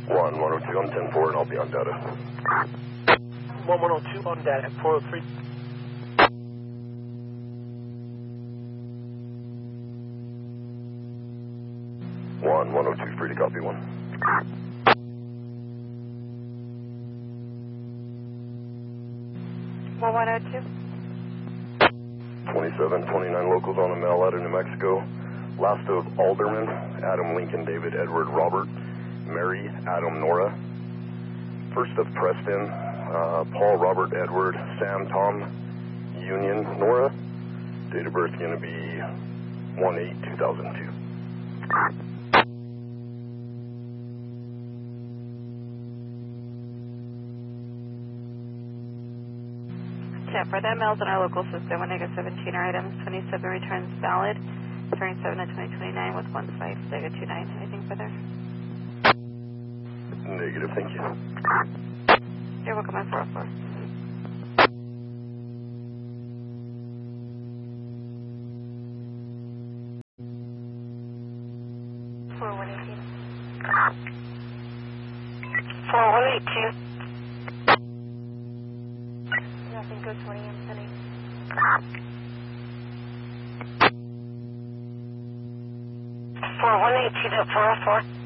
102 on 10-4, and I'll be on data. 1102 on data, 403. One 102, free to copy 1. 102. 2729 locals on a mail out of New Mexico. Last of Alderman, Adam, Lincoln, David, Edward, Robert, Mary, Adam, Nora. First of Preston, Paul, Robert, Edward, Sam, Tom, Union, Nora. Date of birth going to be 1/8/2002. For the mails in our local system, when they get 17 items, 27 returns valid, 27 to 2029 with 1 flight, Sega 29. Anything further? Negative, thank you. You're welcome on 404. Nothing, go 20, I'm sending. 4182 to 404.